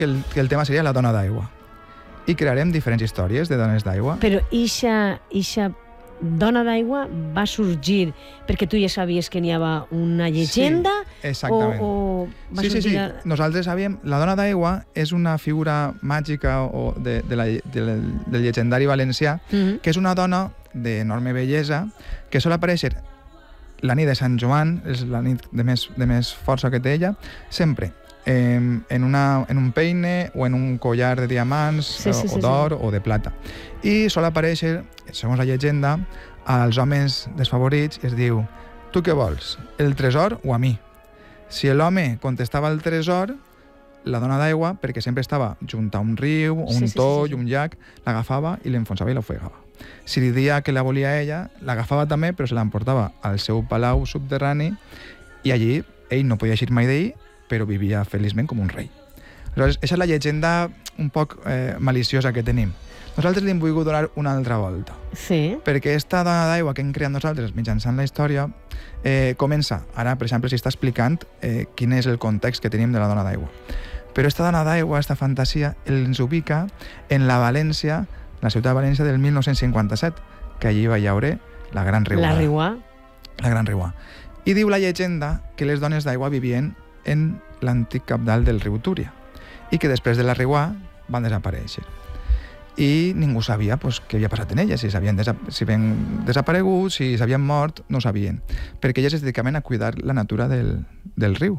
que el tema seria la dona d'aigua. I crearem diferents històries de dones d'aigua. Però ixa dona d'aigua va sorgir perquè tu ja sabies que n'hi havia una llegenda? Sí, exactament. O va sí. sorgir... Nosaltres sabíem... La dona d'aigua és una figura màgica del llegendari valencià, que és una dona d'enorme bellesa que sol aparèixer la nit de Sant Joan, és la nit de més força que té ella, sempre en un peine o en un collar de diamants o d'or o de plata. I sol aparèixer, segons la llegenda, als homes desfavorits i es diu: tu què vols, el tresor o a mi? Si l'home contestava el tresor, la dona d'aigua, perquè sempre estava junt a un riu, o un toll, un llac, l'agafava i l'enfonsava i l'ofegava. Si li dia que la volia ella, l'agafava també, però se l'emportava al seu palau subterrani i allí ell no podia eixir mai d'ell, però vivia feliçment com un rei. Aleshores, aquesta és la llegenda un poc maliciosa que tenim. Nosaltres li hem volgut donar una altra volta. Sí. Perquè aquesta dona d'aigua que hem creat nosaltres mitjançant la història comença, ara, per exemple, si està explicant quin és el context que tenim de la dona d'aigua. Però aquesta dona d'aigua, aquesta fantasia, ens ubica en la València, la ciutat de València del 1957, que allí va haure la Gran Riuada. La Riuà. La Gran Riuà. I diu la llegenda que les dones d'aigua vivien en l'antic cabdal del riu Túria i que després de la Riuà van desaparèixer. I ningú sabia què havia passat en elles, si havien desaparegut, si s'havien mort, no sabien, perquè elles es dedicaven a cuidar la natura del riu.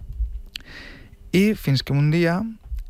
I fins que un dia,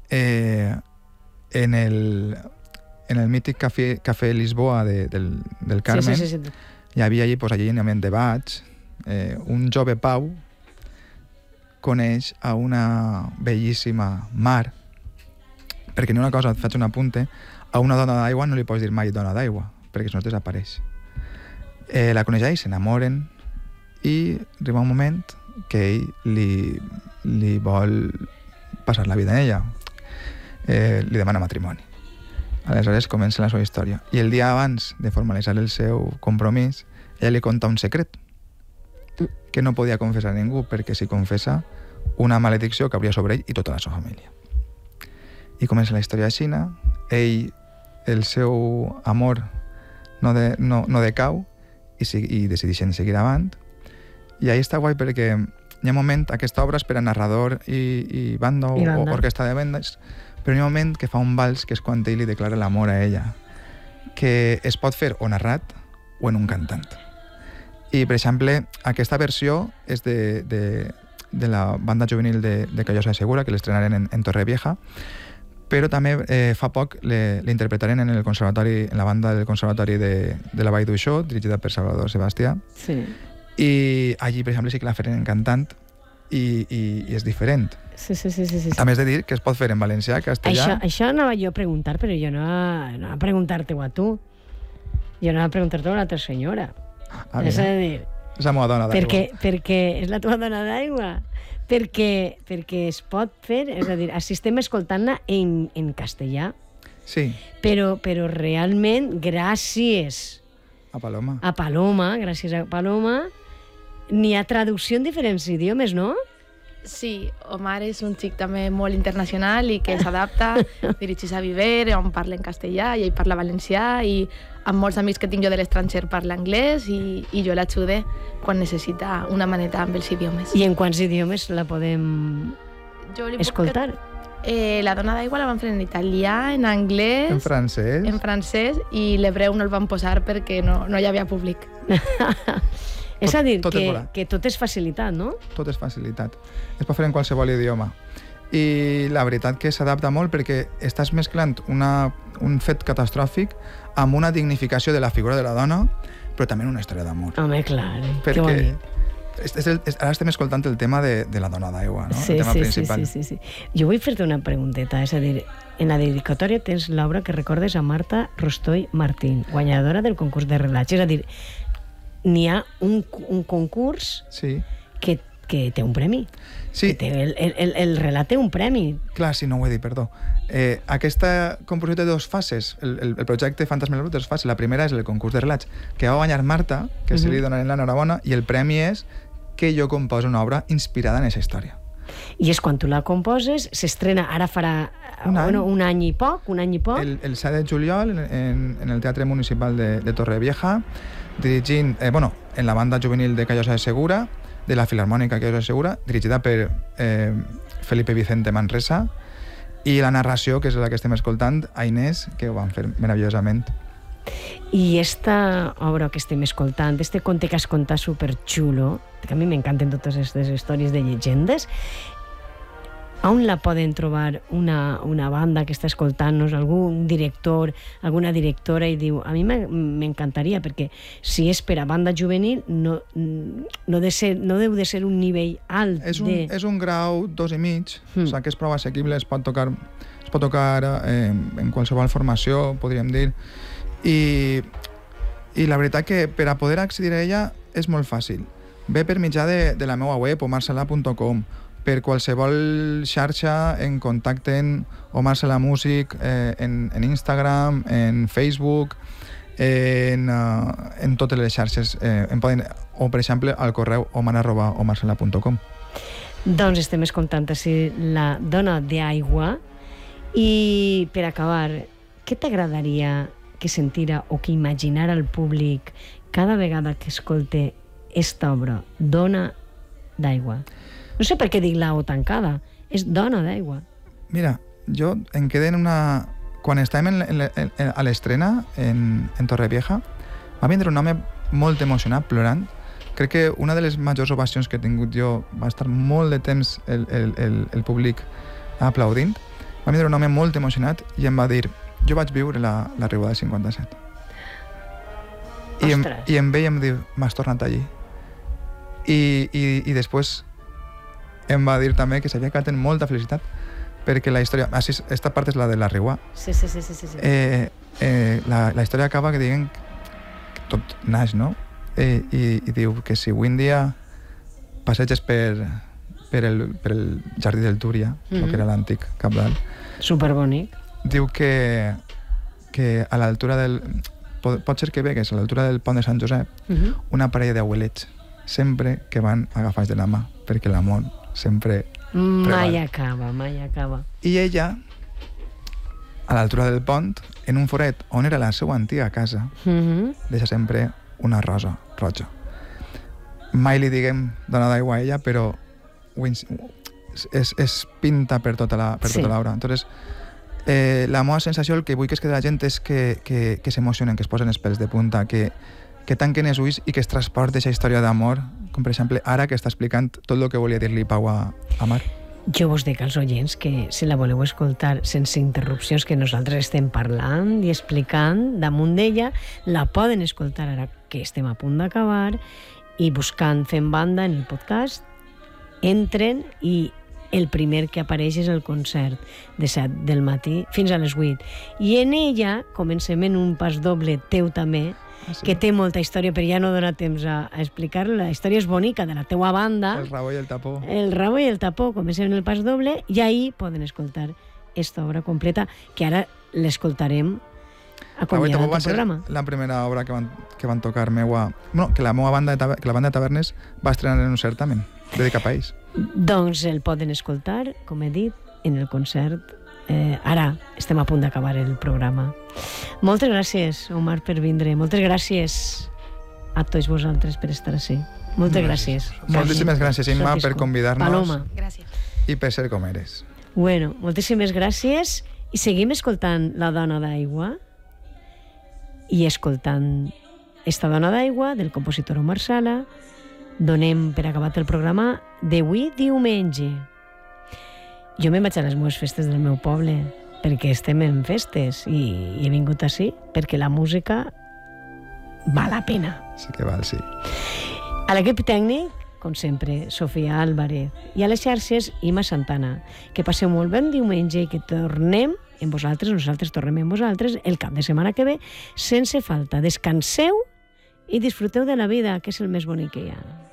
en el mític cafè Lisboa del Carmen, hi havia allí allunyament debats, un jove Pau coneix a una bellíssima Mar, perquè ni una cosa, et faig un apunte, a una dona d'aigua no li pots dir mai dona d'aigua, perquè si no desapareix. La coneix i s'enamoren i arriba un moment que ell li vol passar la vida en ella. Li demana matrimoni. Aleshores comença la seva història. I el dia abans de formalitzar el seu compromís, ella li conta un secret que no podia confessar a ningú, perquè si confessa, una maledicció cauria sobre ell i tota la seva família. I comença la història així, ell, el seu amor no decau i decideixen seguir avant. I ahí està guai perquè hi ha un moment, aquesta obra és per a narrador i banda o orquestra de bandes, però hi ha un moment que fa un vals que és quan ell li declara l'amor a ella, que es pot fer o narrat o en un cantant. I, per exemple, aquesta versió és de la banda juvenil de Callosa de Segura, que l'estrenaren en Torrevieja, però també fa poc l'interpretaren en la banda del Conservatori de la Vall d'Uixó, dirigida per Salvador Sebastià. Sí. I allí, per exemple, sí que la feren en cantant i és diferent. Sí. També és de dir que es pot fer en valencià, castellà... Això anava jo a preguntar, però jo no anava a preguntar-te-ho a tu. Jo anava a preguntar-te a una altra senyora. És a dir... És la meva dona d'aigua. Perquè és la teva dona d'aigua. Perquè es pot fer... És a dir, estem escoltant-la en castellà. Sí. Però realment, gràcies a Paloma, n'hi ha traducció en diferents idiomes, no? Sí, Omar és un xic també molt internacional i que s'adapta, dirigeix a Viver, on parla en castellà i ell parla valencià, i amb molts amics que tinc jo de l'estranger parla anglès i jo l'ajude quan necessita una maneta amb els idiomes. I en quants idiomes la podem escoltar? La dona d'aigua la van fer en italià, en anglès... En francès, i l'hebreu no el van posar perquè no hi havia públic. És a dir, que tot és facilitat, no? Tot és facilitat. Es pot fer en qualsevol idioma. I la veritat que s'adapta molt perquè estàs mesclant un fet catastròfic amb una dignificació de la figura de la dona, però també una història d'amor. Home, clar. Perquè ara estem escoltant el tema de la dona d'aigua, no? Sí, el tema principal. Sí. Jo vull fer-te una pregunteta, és a dir, en la dedicatòria tens l'obra que recordes a Marta Rostoy Martín, guanyadora del concurs de relat. És a dir, n'hi ha un concurs que té un premi. Sí. El relat té un premi. Clar, sí, no ho he dit, perdó. Aquesta composició té dues fases. El projecte Fantasma del Brut té dues fases. La primera és el concurs de relats, que va guanyar Marta, que se li donarem l'enhorabona, i el premi és que jo composo una obra inspirada en aquesta història. I és quan tu la composes, s'estrena, ara farà un any i poc. El 7 de juliol en el Teatre Municipal de Torrevieja, dirigint, en la banda juvenil de Callosa de Segura, de la Filarmònica Callosa de Segura, dirigida per Felipe Vicente Manresa, i la narració, que és la que estem escoltant, a Inés, que ho van fer meravellosament. I esta obra que estem escoltant, este conte que has contat superxulo, que a mi m'encanten totes aquestes històries de llegendes, on la poden trobar una banda que està escoltant-nos, algun director, alguna directora, i diu, a mi m'encantaria, perquè si és per a banda juvenil no deu de ser un nivell alt. És un grau 2,5, o sigui que és prou assequible, es pot tocar en qualsevol formació, podríem dir, i la veritat que per a poder accedir a ella és molt fàcil. Ve per mitjà de la meva web, omarcela.com, per qualsevol xarxa en contacten Omar Sela Music, en Instagram, en Facebook, en totes les xarxes, o per exemple al correu omar@omarsela.com. Doncs estem escoltant així La dona d'aigua, i per acabar, què t'agradaria que sentira o que imaginara el públic cada vegada que escolte esta obra, Dona d'aigua? No sé per què dic la O tancada, és Dona d'aigua. Mira, jo em quedé quan estàvem a l'estrena en Torrevieja, va vindre un home molt emocionat, plorant. Crec que una de les majors ovacions que he tingut jo, va estar molt de temps el públic aplaudint. Va vindre un home molt emocionat i em va dir: jo vaig viure la Riuada del 57. I em veia i em diu: m'has tornat allí. I després em va dir també que s'havia quedat amb molta felicitat perquè la història... Esta part és la de la Riuà. Sí. La història acaba que diguen que tot naix, no? I diu que si avui en dia passeges per el jardí del Túria, que era l'antic Cabdal, superbonic, diu que a l'altura del... Pot ser que vegues a l'altura del pont de Sant Josep una parella d'abuelets sempre que van agafats de la mà, perquè l'amor sempre mai acaba. I ella, a l'altura del pont, en un foret on era la seva antiga casa, deixa sempre una rosa roja. Mai li diguem dona d'aigua a ella, però es pinta per tota l'obra. Entonces, la meva sensació, el que vull que es quedi la gent és que s'emocionen, que es posen els pèls de punta, que tanquen els ulls i que es transporti aquesta història d'amor, com per exemple ara que està explicant tot el que volia dir-li Pau a Mar. Jo vos dic als oients que si la voleu escoltar sense interrupcions, que nosaltres estem parlant i explicant damunt d'ella, la poden escoltar ara que estem a punt d'acabar, i buscant Fent Banda en el podcast, entren i el primer que apareix és el concert de 7 del matí fins a les 8. I en ella comencem en un pas doble teu també, que té molta història, però ja no dona temps a explicar-lo. La història és bonica, de la teua banda. El rabo i el tapó. El rabo i el tapó, comencem en el pas doble, i ahí poden escoltar esta obra completa, que ara l'escoltarem acomiadant el programa. La primera obra que van tocar meua... Bueno, que la banda de Tavernes va estrenar en un certamen dedicat a ells. Doncs el poden escoltar, com he dit, en el concert. Ara estem a punt d'acabar el programa. Moltes gràcies, Omar, per vindre. Moltes gràcies a tots vosaltres per estar així. Moltes gràcies. Moltíssimes gràcies, Imma, per convidar-nos. Paloma. Gràcies. I per ser com eres. Bueno, moltíssimes gràcies, i seguim escoltant La dona d'aigua i escoltant esta dona d'aigua del compositor Omar Sala. Donem per acabat el programa d'avui diumenge. Jo me'n vaig a les meves festes del meu poble, perquè estem en festes, i he vingut així perquè la música val la pena. Sí que val, sí. A l'equip tècnic, com sempre, Sofia Álvarez, i a les xarxes, Imma Santana. Que passeu molt ben diumenge i que tornem en vosaltres, nosaltres tornem en vosaltres el cap de setmana que ve, sense falta. Descanseu i disfruteu de la vida, que és el més bonic que hi ha.